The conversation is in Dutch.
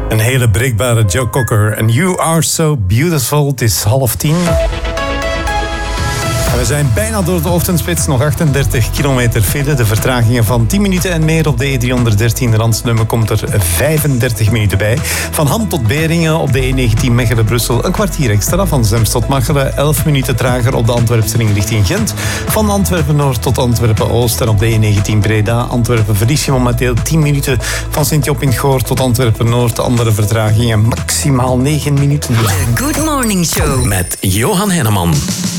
Een hele breekbare Joe Cocker. And You Are So Beautiful. Het is 9:30. En we zijn bijna door de ochtendspits. Nog 38 kilometer file. De vertragingen van 10 minuten en meer op de E313 Randsnummer komt er 35 minuten bij. Van Ham tot Beringen op de E19 Mechelen-Brussel een kwartier extra. Van Zems tot Machelen 11 minuten trager op de Antwerpse ring richting Gent. Van Antwerpen-Noord tot Antwerpen-Oost en op de E19 Breda. Antwerpen verlies je momenteel 10 minuten. Van Sint-Job in Goor tot Antwerpen-Noord. Andere vertragingen maximaal 9 minuten. The Good Morning Show met Johan Henneman.